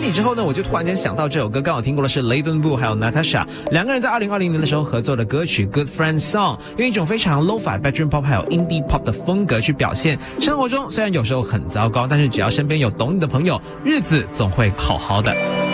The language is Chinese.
你之后呢，我就突然间想到这首歌，刚好听过的是雷顿布还有 Natasha 两个人在2020年的时候合作的歌曲 Good Friend Song， 用一种非常 lo-fi bedroom pop 还有 indie pop 的风格去表现生活中虽然有时候很糟糕，但是只要身边有懂你的朋友，日子总会好好的。